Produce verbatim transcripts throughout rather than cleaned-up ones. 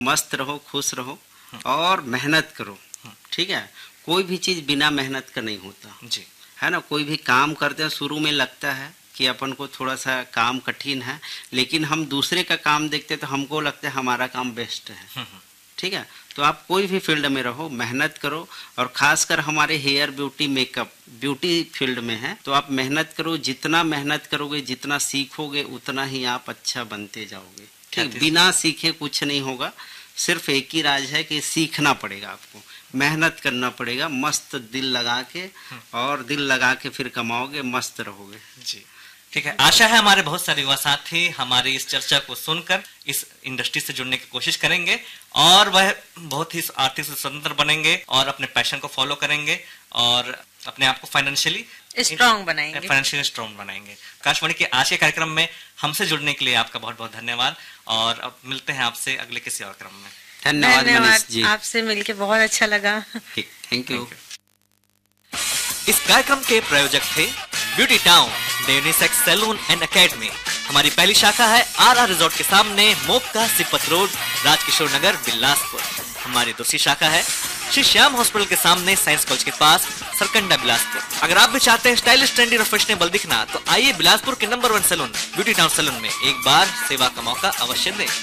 मस्त रहो, खुश रहो और मेहनत करो। ठीक है, कोई भी चीज बिना मेहनत का नहीं होता जी, है ना। कोई भी काम करते हैं शुरू में लगता है कि अपन को थोड़ा सा काम कठिन है, लेकिन हम दूसरे का काम देखते तो हमको लगता है हमारा काम बेस्ट है। ठीक है, तो आप कोई भी फील्ड में रहो, मेहनत करो। और खासकर हमारे hair beauty makeup beauty field में है, तो आप मेहनत करो। जितना मेहनत करोगे, जितना सीखोगे, उतना ही आप अच्छा बनते जाओगे। ठीक, बिना सीखे कुछ नहीं होगा। सिर्फ एक ही राज है कि सीखना पड़ेगा, आपको मेहनत करना पड़ेगा, मस्त दिल लगा के, और दिल लगा के फिर कमाओगे, मस्त रहोगे। जी, ठीक है। आशा है हमारे बहुत सारे युवा साथी हमारी इस चर्चा को सुनकर इस इंडस्ट्री से जुड़ने की कोशिश करेंगे और वह बहुत ही आर्थिक स्वतंत्र बनेंगे और अपने पैशन को फॉलो करेंगे और अपने आप को फाइनेंशियली स्ट्रॉन्ग बनाएंगे फाइनेंशियली स्ट्रॉन्ग बनाएंगे। आकाशवाणी के आज के कार्यक्रम में हमसे जुड़ने के लिए आपका बहुत बहुत धन्यवाद और अब मिलते हैं आपसे अगले किसी और क्रम में। धन्यवाद मनीष जी, आपसे मिलके बहुत अच्छा लगा। Thank you. इस कार्यक्रम के प्रायोजक थे beauty town the unisex salon and academy. हमारी पहली शाखा है आर आर रिजॉर्ट के सामने, मोपका सिपत रोड, राजकिशोर नगर, बिलासपुर। हमारी दूसरी शाखा है श्री श्याम हॉस्पिटल के सामने, साइंस कॉलेज के पास, सरकंडा, बिलासपुर। अगर आप भी चाहते हैं स्टाइलिश, ट्रेंडी और फैशनेबल दिखना, तो आइए बिलासपुर के number one salon beauty town salon में एक बार सेवा का मौका अवश्य दें।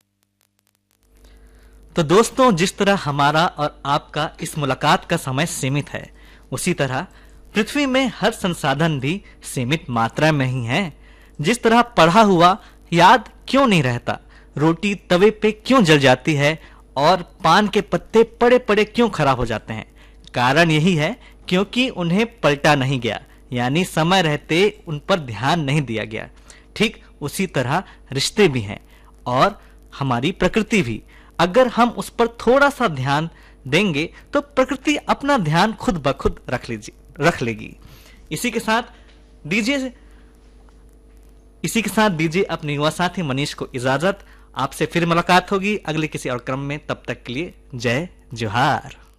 तो दोस्तों, जिस तरह हमारा और आपका इस मुलाकात का समय सीमित है, उसी तरह पृथ्वी में हर संसाधन भी सीमित मात्रा में ही है। जिस तरह पढ़ा हुआ याद क्यों नहीं रहता, रोटी तवे पे क्यों जल जाती है और पान के पत्ते पड़े पड़े क्यों खराब हो जाते हैं, कारण यही है क्योंकि उन्हें पलटा नहीं गया, यानी समय रहते उन पर ध्यान नहीं दिया गया। ठीक उसी तरह रिश्ते भी हैं और हमारी प्रकृति भी। अगर हम उस पर थोड़ा सा ध्यान देंगे तो प्रकृति अपना ध्यान खुद ब खुद रख लीजिए रख लेगी। इसी के साथ दीजिए इसी के साथ दीजिए अपने युवा साथी मनीष को इजाजत। आपसे फिर मुलाकात होगी अगले किसी और क्रम में। तब तक के लिए जय जोहार।